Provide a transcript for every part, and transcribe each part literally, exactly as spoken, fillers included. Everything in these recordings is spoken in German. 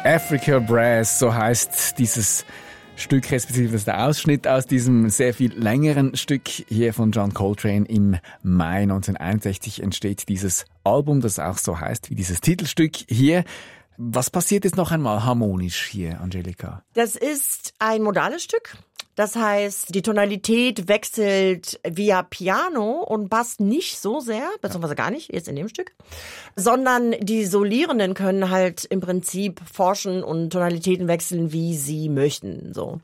Africa Brass, so heißt dieses Stück, respektive der Ausschnitt aus diesem sehr viel längeren Stück hier von John Coltrane. Im Mai neunzehnhunderteinundsechzig entsteht dieses Album, das auch so heißt wie dieses Titelstück hier. Was passiert jetzt noch einmal harmonisch hier, Angelika? Das ist ein modales Stück. Das heißt, die Tonalität wechselt via Piano und Bass nicht so sehr, beziehungsweise gar nicht, jetzt in dem Stück, sondern die Solierenden können halt im Prinzip forschen und Tonalitäten wechseln, wie sie möchten, so.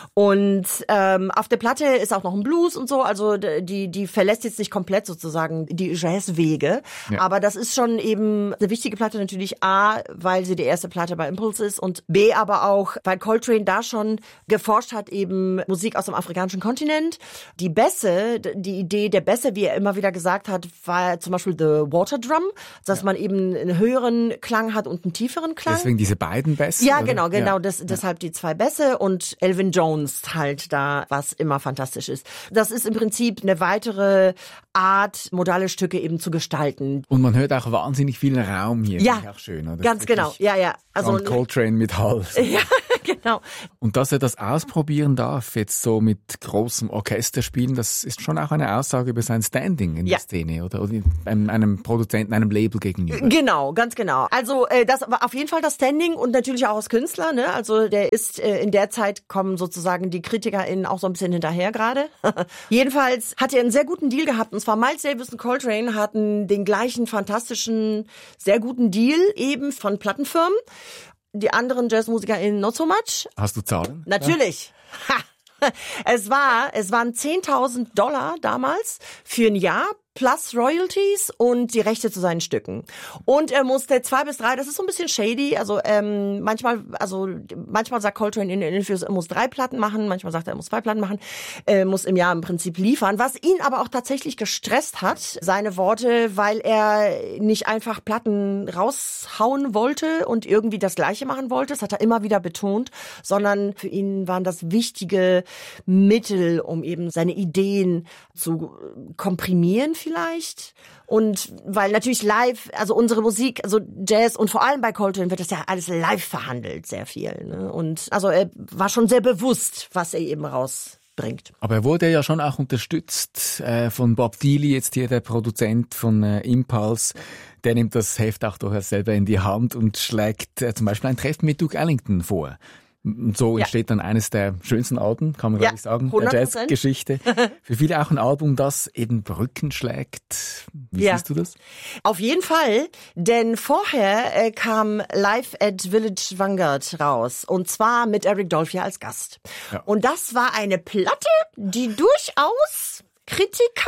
Und ähm, auf der Platte ist auch noch ein Blues und so, also die die verlässt jetzt nicht komplett sozusagen die Jazzwege, ja. Aber das ist schon eben eine wichtige Platte natürlich, A, weil sie die erste Platte bei Impulse ist und B, aber auch, weil Coltrane da schon geforscht hat, eben Musik aus dem afrikanischen Kontinent. Die Bässe, die Idee der Bässe, wie er immer wieder gesagt hat, war zum Beispiel the Water Drum, dass ja. man eben einen höheren Klang hat und einen tieferen Klang. Deswegen diese beiden Bässe? Ja, oder? genau, genau. Ja. Das, deshalb die zwei Bässe und Elvin Jones halt da, was immer fantastisch ist. Das ist im Prinzip eine weitere Art, modale Stücke eben zu gestalten. Und man hört auch wahnsinnig viel Raum hier. Ja, auch schön, oder? Ganz genau. Ja, ja. Also John Coltrane mit Hals. Ja, genau. Und dass er das ausprobieren darf, jetzt so mit großem Orchester spielen, das ist schon auch eine Aussage über sein Standing in ja. der Szene, oder? Oder einem, einem Produzenten, einem Label gegenüber. Genau, ganz genau. Also äh, das war auf jeden Fall das Standing und natürlich auch als Künstler, ne? Also der ist äh, in der Zeit kommen sozusagen die KritikerInnen auch so ein bisschen hinterher gerade. Jedenfalls hat er einen sehr guten Deal gehabt, und zwar Miles Davis und Coltrane hatten den gleichen fantastischen, sehr guten Deal eben von Plattenfirmen. Die anderen JazzmusikerInnen not so much. Hast du Zahlen? Natürlich. Ja. Ha. Es war, es waren zehntausend Dollar damals für ein Jahr plus Royalties und die Rechte zu seinen Stücken. Und er musste zwei bis drei, das ist so ein bisschen shady, also ähm, manchmal, also manchmal sagt Coltrane in den Interviews, er muss drei Platten machen, manchmal sagt er, er muss zwei Platten machen, äh, muss im Jahr im Prinzip liefern, was ihn aber auch tatsächlich gestresst hat, seine Worte, weil er nicht einfach Platten raushauen wollte und irgendwie das Gleiche machen wollte, das hat er immer wieder betont, sondern für ihn waren das wichtige Mittel, um eben seine Ideen zu komprimieren vielleicht. Und weil natürlich live, also unsere Musik, also Jazz und vor allem bei Coltrane wird das ja alles live verhandelt, sehr viel. Ne? Und also er war schon sehr bewusst, was er eben rausbringt. Aber er wurde ja schon auch unterstützt äh, von Bob Dealey, jetzt hier der Produzent von äh, Impulse. Der nimmt das Heft auch durchaus selber in die Hand und schlägt äh, zum Beispiel ein Treffen mit Duke Ellington vor. Und so entsteht ja. dann eines der schönsten Alben, kann man ja, glaube ich sagen, hundert Prozent der Jazzgeschichte. Für viele auch ein Album, das eben Brücken schlägt. Wie ja. siehst du das? Auf jeden Fall, denn vorher äh, kam Live at Village Vanguard raus. Und zwar mit Eric Dolphy als Gast. Ja. Und das war eine Platte, die durchaus Kritiker,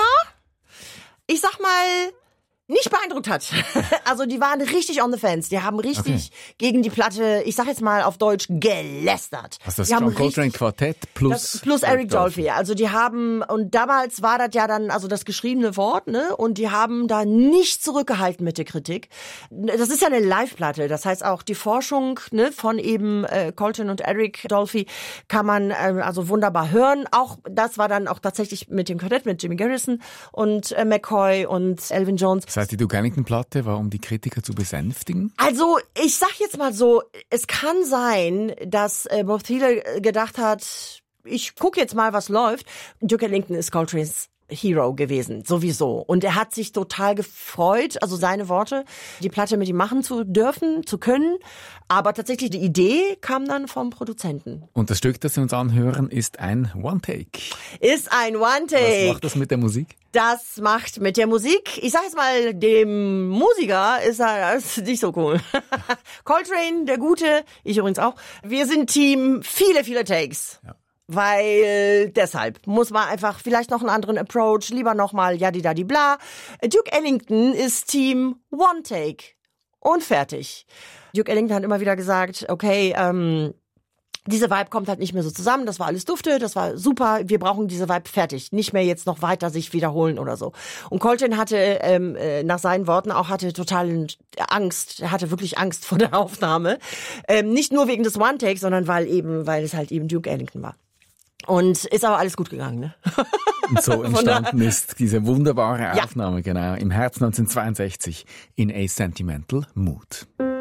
ich sag mal, nicht beeindruckt hat. Also die waren richtig on the fence. Die haben richtig okay. gegen die Platte, ich sag jetzt mal auf Deutsch, gelästert. Was das die John Coltrane Quartett plus das, plus Eric Dolphy. Also die haben, und damals war das ja dann also das geschriebene Wort, ne? Und die haben da nicht zurückgehalten mit der Kritik. Das ist ja eine Live-Platte. Das heißt auch die Forschung, ne, von eben äh, Coltrane und Eric Dolphy kann man äh, also wunderbar hören. Auch das war dann auch tatsächlich mit dem Quartett, mit Jimmy Garrison und äh, McCoy und Elvin Jones. Das heißt, die Duke Ellington-Platte war, um die Kritiker zu besänftigen? Also, ich sag jetzt mal so, es kann sein, dass äh, Bob Thiele gedacht hat, ich gucke jetzt mal, was läuft. Duke Ellington ist Coltrane's Hero gewesen, sowieso. Und er hat sich total gefreut, also seine Worte, die Platte mit ihm machen zu dürfen, zu können. Aber tatsächlich die Idee kam dann vom Produzenten. Und das Stück, das wir uns anhören, ist ein One-Take. Ist ein One-Take. Was macht das mit der Musik? Das macht mit der Musik, ich sag jetzt mal, dem Musiker ist er ist nicht so cool. Coltrane, der Gute, ich übrigens auch. Wir sind Team viele, viele Takes. Ja. Weil deshalb muss man einfach vielleicht noch einen anderen Approach, lieber nochmal yadi-dadi bla. Duke Ellington ist Team One Take und fertig. Duke Ellington hat immer wieder gesagt, okay, ähm, diese Vibe kommt halt nicht mehr so zusammen, das war alles dufte, das war super, wir brauchen diese Vibe fertig, nicht mehr jetzt noch weiter sich wiederholen oder so. Und Coltrane hatte ähm, nach seinen Worten auch hatte totale Angst, er hatte wirklich Angst vor der Aufnahme. Ähm, nicht nur wegen des One-Takes, sondern weil eben, weil es halt eben Duke Ellington war. Und ist aber alles gut gegangen, ne? Und so entstanden ist diese wunderbare Aufnahme, ja. genau, im Herbst neunzehnhundertzweiundsechzig in A Sentimental Mood.